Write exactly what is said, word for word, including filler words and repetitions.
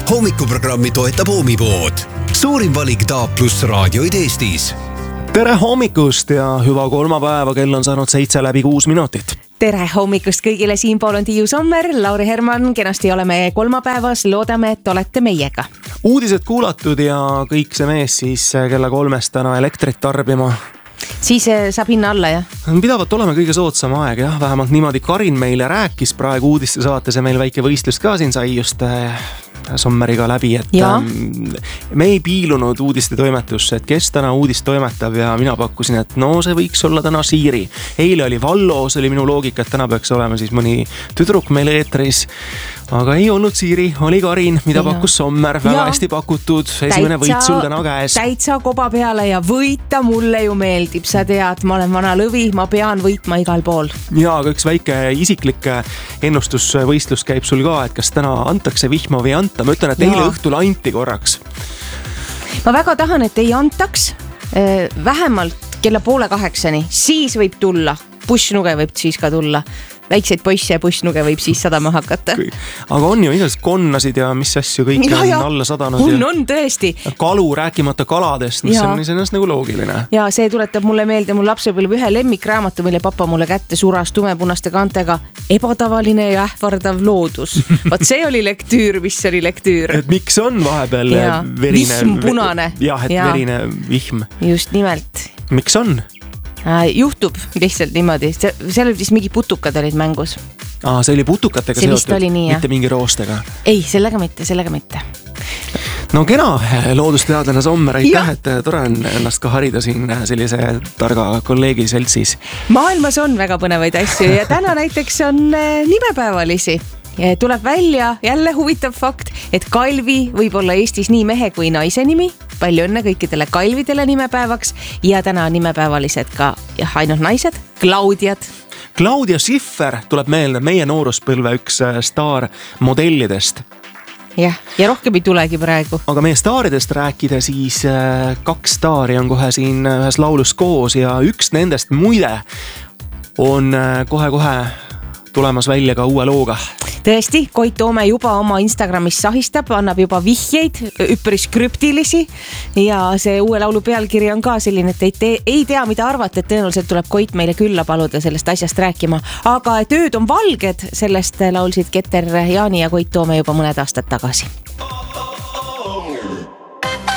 Hommikuprogrammi toetab Oomipood. Suurim valik D A plus raadioid Eestis. Tere hommikust ja hüva kolmapäeva, kell on saanud seitse läbi kuus minutit. Tere hommikust kõigile, siinpool on Tiiu Sommer, Lauri Herman, kenasti oleme kolmapäevas, loodame, et olete meiega. Uudised kuulatud ja kõik see mees siis kella kolmest täna elektrit tarbima. Siis saab hinna alla, jah? Pidavat olema kõige soodsam aeg, jah, vähemalt niimoodi Karin meile rääkis praegu uudiste saates ja meil väike võistlus ka siin sai just Sommeriga läbi, et ja. me ei piilunud uudiste toimetusse, et kes täna uudist toimetab ja mina pakkusin, et no see võiks olla täna Siiri. Eile oli Vallo, see oli minu loogika, et täna peaks olema siis mõni tüdruk meil eetris, aga ei olnud Siiri, oli Karin, mida ja. pakkus Sommer, väga ja. hästi pakutud, esimene võit sul täna käes. Täitsa koba peale ja võita mulle ju meeldib, sa tead, ma olen vana lõvi, ma pean võitma igal pool. Ja, aga üks väike isiklik ennustusvõistlus käib sul ka, et kas täna antakse vihma või anta. Ma ütlen, et eile õhtul anti korraks. Ma väga tahan, et ei antaks vähemalt kella poole kaheksani, siis võib tulla, bussnuge võib siis ka tulla. Väikseid poisse ja bussnuge võib siis sadama hakata. Aga on ju igast konnasid ja mis asju kõik ja, on ja. alla sadanud. On, on tõesti. Kalu rääkimata kaladest, mis ja. on iseenesest nagu loogiline. Ja see tuletab mulle meelde mul lapsepõlve ühe lemmikraamatu, mille papa mulle kätte suras tumepunaste kantega Ebatavaline ja ähvardav loodus. Vaat see oli lektüür, mis oli lektüür. Et miks on vahepeal ja. verine... Vihm punane. Jah, et ja. verine vihm. Just nimelt. Miks on? Juhtub lihtsalt niimoodi, seal olid vist mingi putukad olid mängus. Aa, see oli putukatega see seotud, nii, mitte mingi roostega. Ei, sellega mitte, sellega mitte. No kena, loodusteadlane Sommer, aitäh, et tore on ennast ka harida siin sellise targa kolleegi seltsis. Maailmas on väga põnevaid asju ja täna näiteks on nimepäevalisi. Tuleb välja jälle huvitav fakt, et Kalvi võib olla Eestis nii mehe kui naise nimi. Palju õnne kõikidele Kalvidele nimepäevaks ja täna on nimepäevalised ka jah, ainult naised, Claudiad. Claudia Schiffer tuleb meelde meie nooruspõlve üks staar modellidest. Jah, ja rohkem ei tulegi praegu. Aga meie staaridest rääkida siis kaks staari on kohe siin ühes laulus koos ja üks nendest muide on kohe-kohe tulemas välja ka uue looga. Tõesti, Koit Toome juba oma Instagramis sahistab, annab juba vihjeid, üpris krüptilisi ja see uue laulu pealkiri on ka selline, et ei, te, ei tea mida arvata, et tõenäoliselt tuleb Koit meile külla paluda sellest asjast rääkima. Aga tööd on valged, sellest laulsid Keter Jaani ja Koit Toome juba mõned aastad tagasi.